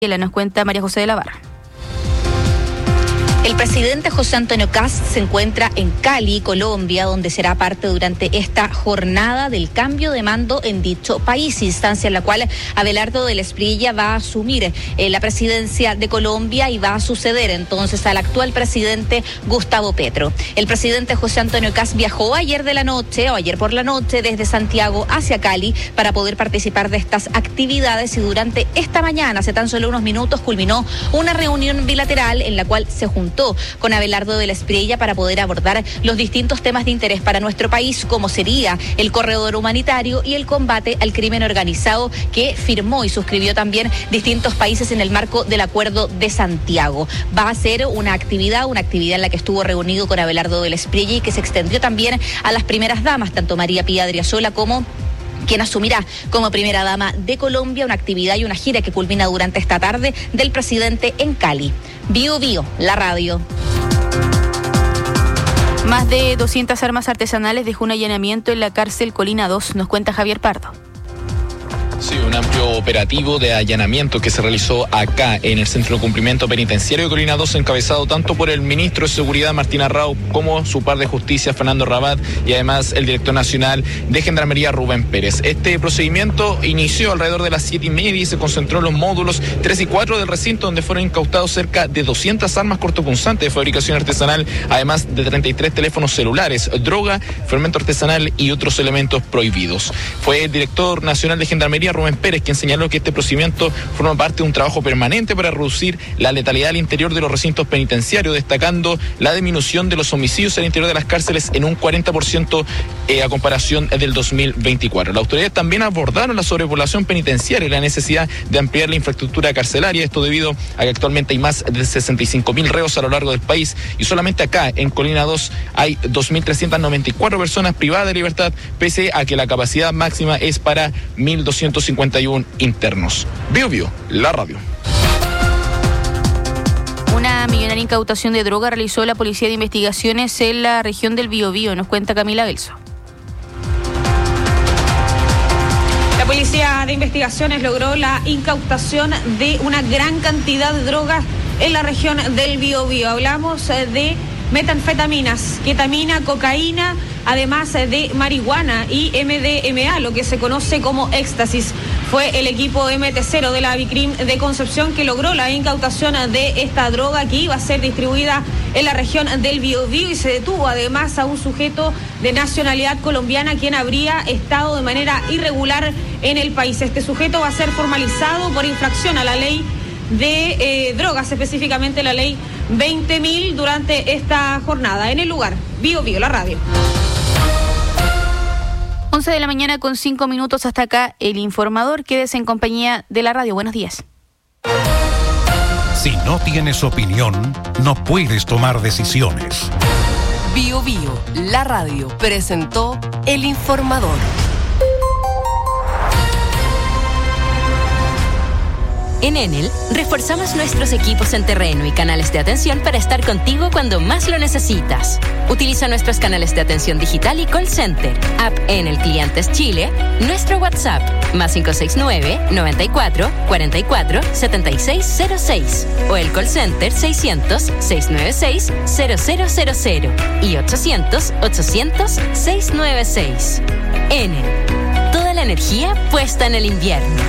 Nos cuenta María José de la Barra. El presidente José Antonio Kast se encuentra en Cali, Colombia, donde será parte durante esta jornada del cambio de mando en dicho país, instancia en la cual Abelardo del Espriella va a asumir la presidencia de Colombia y va a suceder entonces al actual presidente Gustavo Petro. El presidente José Antonio Kast viajó ayer por la noche desde Santiago hacia Cali para poder participar de estas actividades, y durante esta mañana, hace tan solo unos minutos, culminó una reunión bilateral en la cual se juntó con Abelardo del Espriella para poder abordar los distintos temas de interés para nuestro país, como sería el corredor humanitario y el combate al crimen organizado, que firmó y suscribió también distintos países en el marco del Acuerdo de Santiago. Va a ser una actividad en la que estuvo reunido con Abelardo del Espriella y que se extendió también a las primeras damas, tanto María Pía Adriasola como quien asumirá como primera dama de Colombia, una actividad y una gira que culmina durante esta tarde del presidente en Cali. Bio Bio, la radio. Más de 200 armas artesanales dejó un allanamiento en la cárcel Colina 2, nos cuenta Javier Pardo. Sí, un amplio operativo de allanamiento que se realizó acá en el Centro de Cumplimiento Penitenciario de Colina 2, encabezado tanto por el ministro de Seguridad Martín Arrau como su par de Justicia Fernando Rabat, y además el director nacional de Gendarmería Rubén Pérez. Este procedimiento inició alrededor de las 7:30 y se concentró en los módulos 3 y 4 del recinto, donde fueron incautados cerca de 200 armas cortopunzantes de fabricación artesanal, además de 33 teléfonos celulares, droga, fermento artesanal y otros elementos prohibidos. Fue el director nacional de Gendarmería Rubén Pérez quien señaló que este procedimiento forma parte de un trabajo permanente para reducir la letalidad al interior de los recintos penitenciarios, destacando la disminución de los homicidios al interior de las cárceles en un 40% a comparación del 2024. Las autoridades también abordaron la sobrepoblación penitenciaria y la necesidad de ampliar la infraestructura carcelaria, esto debido a que actualmente hay más de 65.000 reos a lo largo del país, y solamente acá en Colina 2 hay 2.394 personas privadas de libertad, pese a que la capacidad máxima es para 1.251 internos. Bio Bio, la radio. Una millonaria incautación de droga realizó la Policía de Investigaciones en la región del Biobío, nos cuenta Camila Belso. La Policía de Investigaciones logró la incautación de una gran cantidad de drogas en la región del Biobío. Hablamos de metanfetaminas, ketamina, cocaína, además de marihuana y MDMA, lo que se conoce como éxtasis. Fue el equipo MT0 de la Vicrim de Concepción que logró la incautación de esta droga que iba a ser distribuida en la región del Biobío, y se detuvo además a un sujeto de nacionalidad colombiana quien habría estado de manera irregular en el país. Este sujeto va a ser formalizado por infracción a la ley de drogas, específicamente la ley 20.000, durante esta jornada. En el lugar, Bio Bio, la radio. 11 de la mañana con 5 minutos, hasta acá el informador. Quédese en compañía de la radio. Buenos días. Si no tienes opinión, no puedes tomar decisiones. Bio Bio, la radio, presentó el informador. En Enel, reforzamos nuestros equipos en terreno y canales de atención para estar contigo cuando más lo necesitas. Utiliza nuestros canales de atención digital y call center, app Enel Clientes Chile, nuestro WhatsApp, más 569-94-44-7606, o el call center 600-696-0000 y 800-800-696. Enel, toda la energía puesta en el invierno.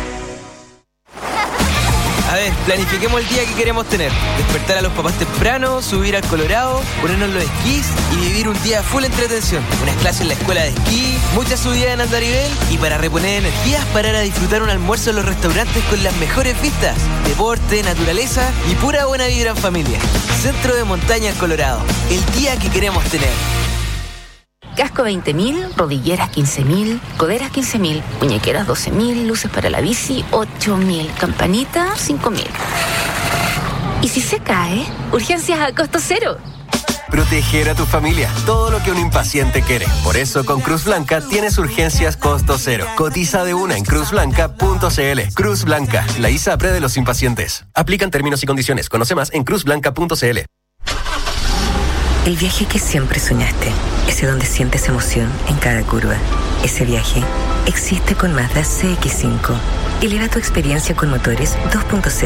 A ver, planifiquemos el día que queremos tener. Despertar a los papás temprano, subir al Colorado, ponernos los esquís y vivir un día full entretención. Unas clases en la escuela de esquí, muchas subidas en andarivel, y para reponer energías, parar a disfrutar un almuerzo en los restaurantes con las mejores vistas. Deporte, naturaleza y pura buena vibra en familia. Centro de Montaña Colorado. El día que queremos tener. Casco 20.000, rodilleras 15.000, coderas 15.000, muñequeras 12.000, luces para la bici 8.000, campanita 5.000. ¿Y si se cae? Urgencias a costo cero. Proteger a tu familia, todo lo que un impaciente quiere. Por eso con Cruz Blanca tienes urgencias costo cero. Cotiza de una en cruzblanca.cl. Cruz Blanca, la ISAPRE de los impacientes. Aplican términos y condiciones. Conoce más en cruzblanca.cl. El viaje que siempre soñaste, ese donde sientes emoción en cada curva. Ese viaje existe con Mazda CX-5. Eleva tu experiencia con motores 2.0